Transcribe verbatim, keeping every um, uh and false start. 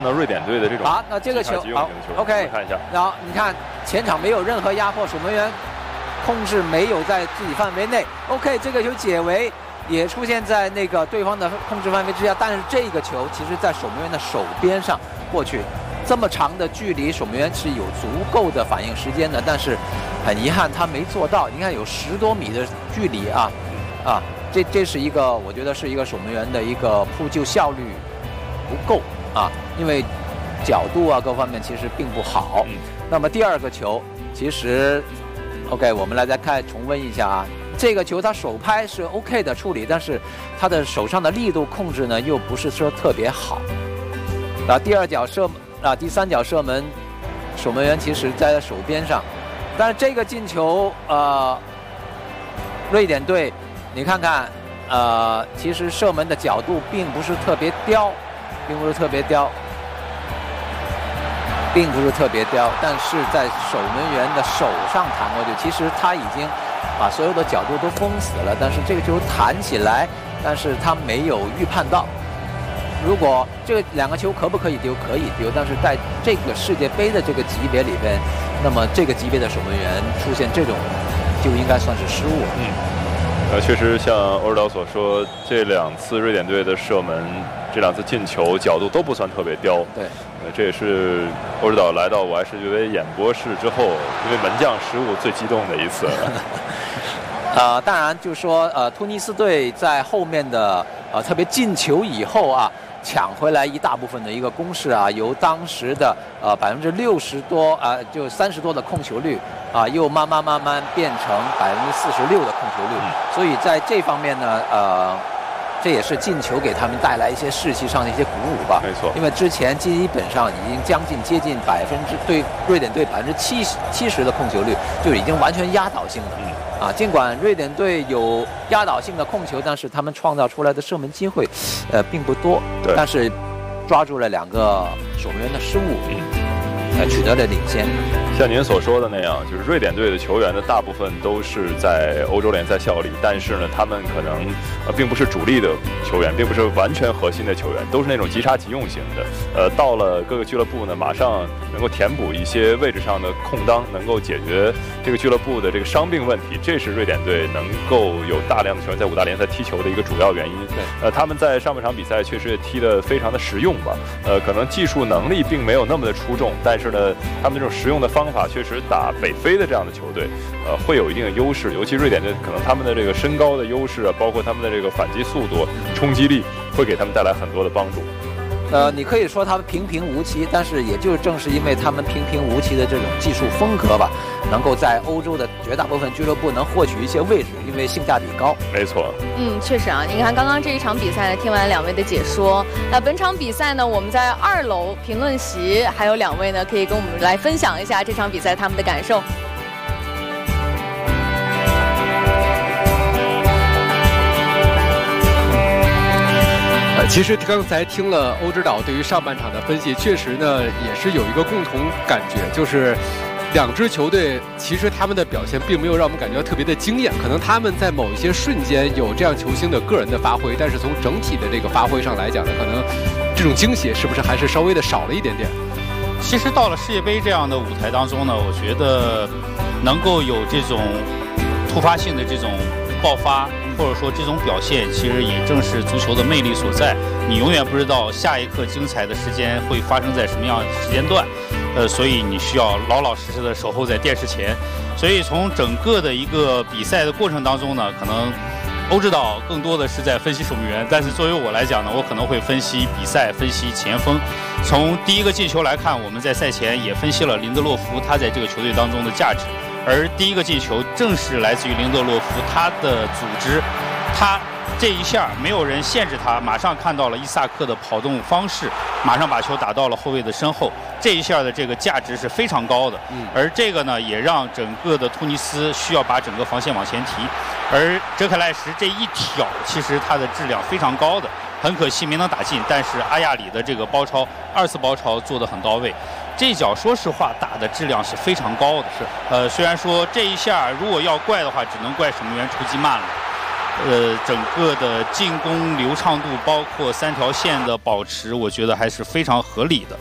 那瑞典队的这种好，那这个球好 ，OK， 看一下， 然后你看前场没有任何压迫，守门员控制没有在自己范围内 ，OK， 这个球解围也出现在那个对方的控制范围之下，但是这个球其实在守门员的手边上过去，这么长的距离，守门员是有足够的反应时间的，但是很遗憾他没做到。你看有十多米的距离啊，啊，这这是一个我觉得是一个守门员的一个扑救效率不够。啊，因为角度啊各方面其实并不好。嗯、那么第二个球，其实 ，OK， 我们来再看重温一下啊。这个球他手拍是 OK 的处理，但是他的手上的力度控制呢又不是说特别好。啊，第二脚射啊，第三脚射门，守门员其实在手边上，但是这个进球，呃，瑞典队，你看看，呃，其实射门的角度并不是特别刁。并不是特别刁，并不是特别刁，但是在守门员的手上弹过去，其实他已经把所有的角度都封死了，但是这个球弹起来，但是他没有预判到。如果这个两个球可不可以丢？可以丢，但是在这个世界杯的这个级别里边，那么这个级别的守门员出现这种，就应该算是失误。 嗯，呃，确实像欧指导所说，这两次瑞典队的射门。这两次进球角度都不算特别刁， 对， 呃，这也是欧指导来到我爱世界杯演播室之后，因为门将失误最激动的一次。 呃，当然就是说，呃，突尼斯队在后面的呃，特别进球以后啊，抢回来一大部分的一个攻势啊，由当时的呃百分之六十多啊、呃，就三十多的控球率啊、呃，又慢慢慢慢变成百分之四十六的控球率，嗯、所以在这方面呢，呃。这也是进球给他们带来一些士气上的一些鼓舞吧。 没错， 因为之前基本上已经将近接近百分之对瑞典队百分之七十七十的控球率，就已经完全压倒性的。嗯、啊，尽管瑞典队有压倒性的控球，但是他们创造出来的射门机会，呃，并不多。 对， 但是抓住了两个守门员的失误，嗯，呃，取得了领先。 像您所说的那样，就是瑞典队的球员的大部分都是在欧洲联赛效力，但是呢，他们可能呃并不是主力的球员，并不是完全核心的球员，都是那种即插即用型的。呃，到了各个俱乐部呢，马上能够填补一些位置上的空当，能够解决这个俱乐部的这个伤病问题，这是瑞典队能够有大量的球员在五大联赛踢球的一个主要原因。 对， 呃，他们在上半场比赛确实也踢得非常的实用吧。呃，可能技术能力并没有那么的出众，但是呢，他们这种实用的方法。确实打北非的这样的球队，呃，会有一定的优势。尤其瑞典队，可能他们的这个身高的优势啊，包括他们的这个反击速度、冲击力，会给他们带来很多的帮助。 呃，你可以说他们平平无奇，但是也就正是因为他们平平无奇的这种技术风格吧，能够在欧洲的绝大部分俱乐部能获取一些位置，因为性价比高。 没错。 嗯，确实啊，你看刚刚这一场比赛，听完两位的解说，那本场比赛呢，我们在二楼评论席还有两位呢，可以跟我们来分享一下这场比赛他们的感受。 其实刚才听了欧指导对于上半场的分析，确实呢也是有一个共同感觉，就是两支球队其实他们的表现并没有让我们感觉到特别的惊艳，可能他们在某一些瞬间有这样球星的个人的发挥，但是从整体的这个发挥上来讲呢，可能这种惊喜是不是还是稍微的少了一点点。 其实到了世界杯这样的舞台当中呢，我觉得能够有这种突发性的这种爆发，或者说这种表现，其实也正是足球的魅力所在。你永远不知道下一刻精彩的时间会发生在什么样的时间段，呃，所以你需要老老实实的守候在电视前。所以从整个的一个比赛的过程当中呢，可能欧指导更多的是在分析守门员，但是作为我来讲呢，我可能会分析比赛，分析前锋。从第一个进球来看，我们在赛前也分析了林德洛夫他在这个球队当中的价值。而第一个进球正是来自于林德洛夫，他的组织，他这一下没有人限制他，马上看到了伊萨克的跑动方式，马上把球打到了后卫的身后，这一下的这个价值是非常高的。而这个呢，也让整个的突尼斯需要把整个防线往前提。而哲凯赖什这一挑，其实他的质量非常高的，很可惜没能打进，但是阿亚里的这个包抄，二次包抄做得很到位。这一脚说实话打的质量是非常高的，是呃，虽然说这一下如果要怪的话，只能怪守门员出击慢了。 呃，整个的进攻流畅度，包括三条线的保持，我觉得还是非常合理的。